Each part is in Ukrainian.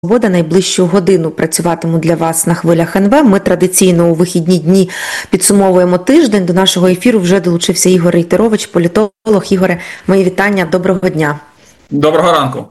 Свобода найближчу годину працюватиму для вас на хвилях НВ. Ми традиційно у вихідні дні підсумовуємо тиждень. До нашого ефіру вже долучився Ігор Рейтерович, політолог. Ігоре, мої вітання. Доброго дня. Доброго ранку.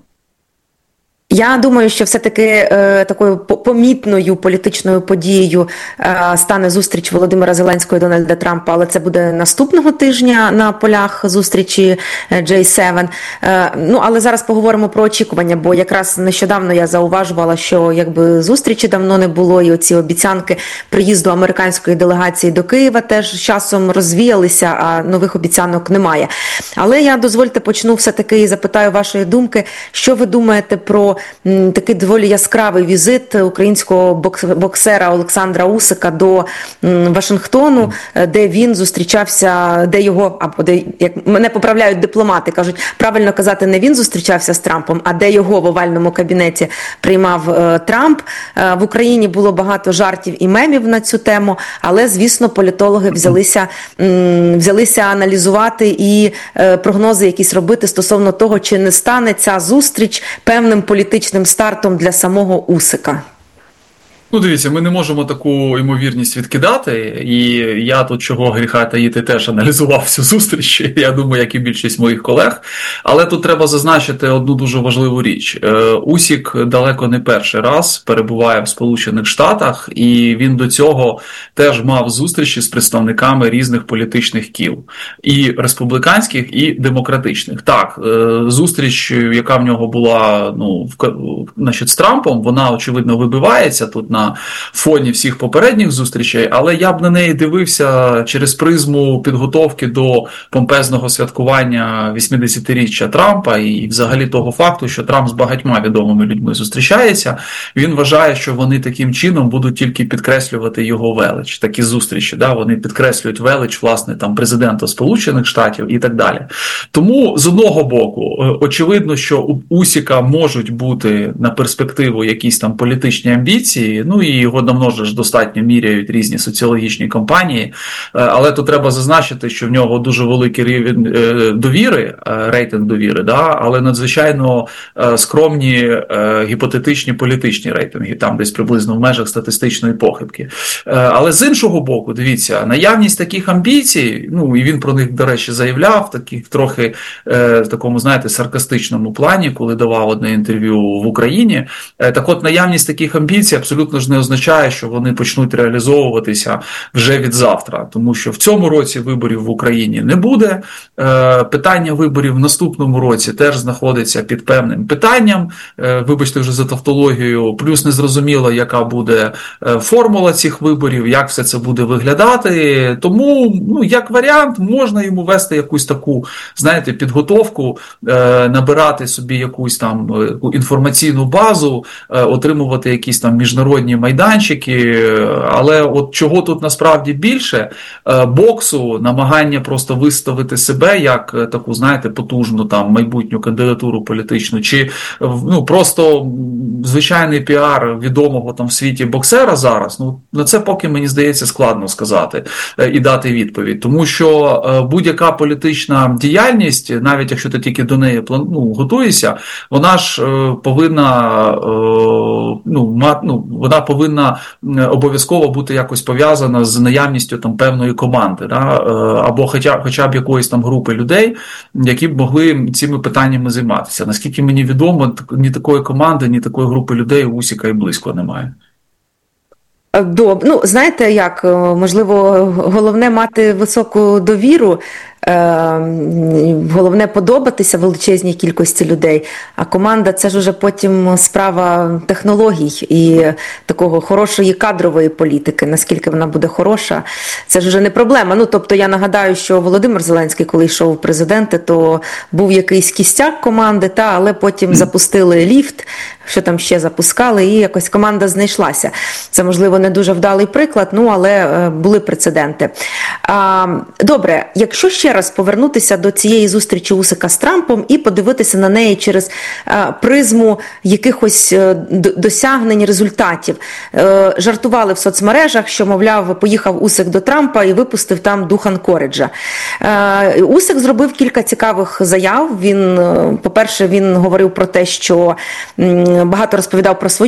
Я думаю, що все-таки такою помітною політичною подією стане зустріч Володимира Зеленського і Дональда Трампа, але це буде наступного тижня на полях зустрічі G7. Але зараз поговоримо про очікування, бо якраз нещодавно я зауважувала, що якби зустрічі давно не було, і оці обіцянки приїзду американської делегації до Києва теж часом розвіялися, а нових обіцянок немає. Але я, дозвольте, почну все-таки і запитаю вашої думки, що ви думаєте про такий доволі яскравий візит українського боксера Олександра Усика до Вашингтону, де він зустрічався, як мене поправляють дипломати, кажуть, правильно казати, не він зустрічався з Трампом, а де його в овальному кабінеті приймав Трамп. В Україні було багато жартів і мемів на цю тему, але, звісно, політологи взялися аналізувати і прогнози якісь робити стосовно того, чи не стане ця зустріч певним політичним стартом для самого Усика. Дивіться, ми не можемо таку ймовірність відкидати, і я тут, чого гріха таїти, теж аналізував всю зустріч, я думаю, як і більшість моїх колег, але тут треба зазначити одну дуже важливу річ. Усік далеко не перший раз перебуває в Сполучених Штатах, і він до цього теж мав зустрічі з представниками різних політичних кіл, і республіканських, і демократичних. Так, зустріч, яка в нього була з Трампом, вона, очевидно, вибивається тут на фоні всіх попередніх зустрічей, але я б на неї дивився через призму підготовки до помпезного святкування 80-річчя Трампа і взагалі того факту, що Трамп з багатьма відомими людьми зустрічається. Він вважає, що вони таким чином будуть тільки підкреслювати його велич. Такі зустрічі, вони підкреслюють велич, власне, президента Сполучених Штатів і так далі. Тому, з одного боку, очевидно, що у Усіка можуть бути на перспективу якісь політичні амбіції, і його давно ж достатньо міряють різні соціологічні компанії, але тут треба зазначити, що в нього дуже великий рівень довіри, рейтинг довіри, але надзвичайно скромні гіпотетичні політичні рейтинги, там десь приблизно в межах статистичної похибки. Але з іншого боку, дивіться, наявність таких амбіцій, і він про них, до речі, заявляв, трохи в такому, саркастичному плані, коли давав одне інтерв'ю в Україні. Так от, наявність таких амбіцій абсолютно ж не означає, що вони почнуть реалізовуватися вже від завтра, тому що в цьому році виборів в Україні не буде. Питання виборів в наступному році теж знаходиться під певним питанням, вибачте вже за тавтологію, плюс незрозуміло, яка буде формула цих виборів, як все це буде виглядати, тому, як варіант, можна йому вести якусь таку, підготовку, набирати собі якусь інформаційну базу, отримувати якісь міжнародні майданчики, але от чого тут насправді більше, боксу, намагання просто виставити себе як таку, потужну майбутню кандидатуру політичну, чи просто звичайний піар відомого в світі боксера зараз, на це поки, мені здається, складно сказати і дати відповідь, тому що будь-яка політична діяльність, навіть якщо ти тільки до неї готуєшся, вона ж повинна вона повинна обов'язково бути якось пов'язана з наявністю певної команди, або хоча б якоїсь групи людей, які б могли цими питаннями займатися. Наскільки мені відомо, ні такої команди, ні такої групи людей у Усіка і близько немає. Добре. Знаєте як, можливо, головне мати високу довіру, головне подобатися величезній кількості людей, а команда – це ж уже потім справа технологій і такого хорошої кадрової політики, наскільки вона буде хороша, це ж вже не проблема. Тобто я нагадаю, що Володимир Зеленський, коли йшов у президенти, то був якийсь кістяк команди, але потім запустили ліфт, що там ще запускали, і якось команда знайшлася. Це, можливо, не дуже вдалий приклад, але були прецеденти. Добре, якщо ще раз повернутися до цієї зустрічі Усика з Трампом і подивитися на неї через призму якихось досягнень, результатів. Жартували в соцмережах, що, мовляв, поїхав Усик до Трампа і випустив там дух Анкориджа. Усик зробив кілька цікавих заяв. Він, по-перше, він говорив про те, що багато розповідав про свою